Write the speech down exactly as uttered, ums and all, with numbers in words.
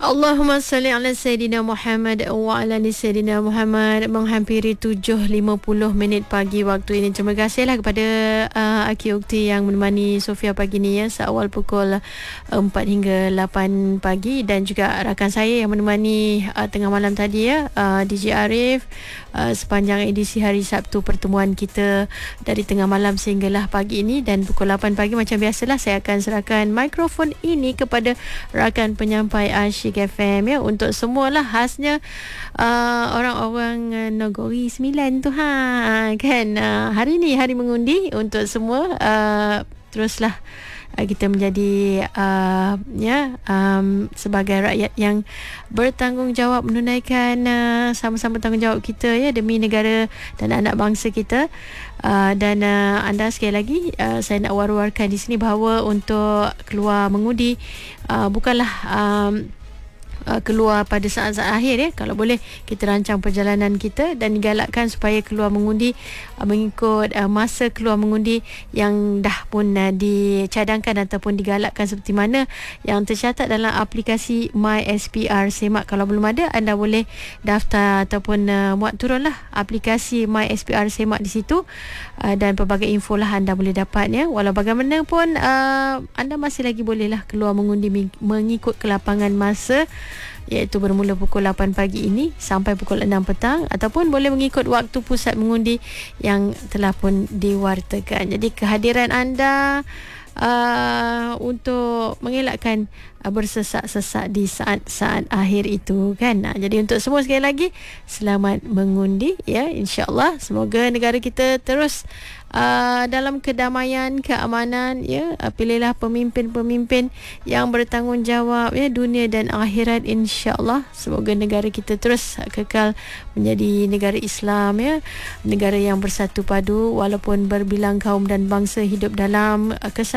Allahumma salli ala Sayyidina Muhammad wa ala ali Sayyidina Muhammad. Menghampiri tujuh lima puluh minit pagi waktu ini. Terima kasihlah kepada uh, Aki Ukti yang menemani Sofia pagi ni ya, seawal pukul empat hingga lapan pagi, dan juga rakan saya yang menemani uh, tengah malam tadi ya, uh, D J Arif, uh, sepanjang edisi hari Sabtu, pertemuan kita dari tengah malam sehinggalah pagi ini. Dan pukul lapan pagi macam biasalah saya akan serahkan mikrofon ini kepada rakan penyampai Asyik F M ya, untuk semualah, khasnya uh, orang-orang uh, Negeri Sembilan tu ha, kan uh, hari ni hari mengundi untuk semua. Uh, teruslah uh, kita menjadi uh, ya um, sebagai rakyat yang bertanggungjawab, menunaikan uh, sama-sama tanggungjawab kita ya demi negara dan anak bangsa kita. Uh, dan uh, anda sekali lagi uh, saya nak war-warkan di sini bahawa untuk keluar mengundi uh, bukanlah um, Uh, keluar pada saat-saat akhir ya. Kalau boleh kita rancang perjalanan kita dan digalakkan supaya keluar mengundi uh, mengikut uh, masa keluar mengundi yang dah pun uh, dicadangkan ataupun digalakkan seperti mana yang tercatat dalam aplikasi My S P R Semak. Kalau belum ada, anda boleh daftar ataupun uh, muat turunlah aplikasi My S P R Semak di situ, uh, dan pelbagai info lah anda boleh dapat ya. Walau bagaimanapun uh, anda masih lagi bolehlah keluar mengundi mengikut kelapangan masa, iaitu bermula pukul lapan pagi ini sampai pukul enam petang, ataupun boleh mengikut waktu pusat mengundi yang telah pun diwartakan. Jadi kehadiran anda uh, untuk mengelakkan uh, bersesak-sesak di saat-saat akhir itu kan. Nah, jadi untuk semua sekali lagi selamat mengundi ya, insya-Allah. Semoga negara kita terus Uh, dalam kedamaian, keamanan ya. Uh, pilihlah pemimpin-pemimpin yang bertanggungjawab ya, dunia dan akhirat, insya-Allah. Semoga negara kita terus kekal menjadi negara Islam ya, negara yang bersatu padu walaupun berbilang kaum dan bangsa hidup dalam uh, kesatuan